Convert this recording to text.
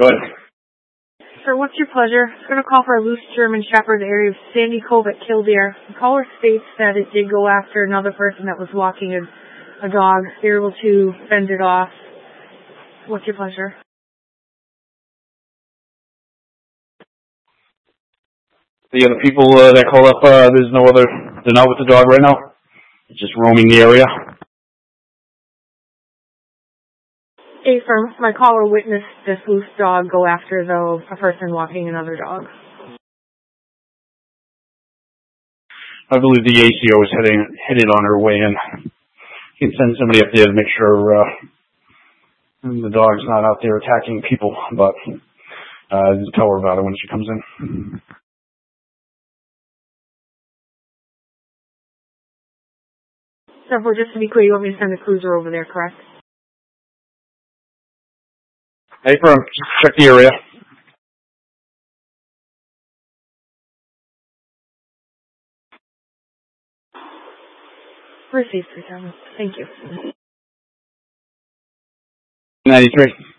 Go ahead. Sir, what's your pleasure? I'm going to call for a loose German Shepherd in the area of Sandy Cove at Kildare. The caller states that it did go after another person that was walking a dog. They were able to fend it off. What's your pleasure? The other people that called up, they're not with the dog right now. It's just roaming the area. Affirm. My caller witnessed this loose dog go after a person walking another dog. I believe the ACO is headed on her way in. You can send somebody up there to make sure the dog's not out there attacking people, but tell her about it when she comes in. Therefore, just to be clear, you want me to send a cruiser over there, correct? Hey, just check the area. Received, Lieutenant. Thank you. 93.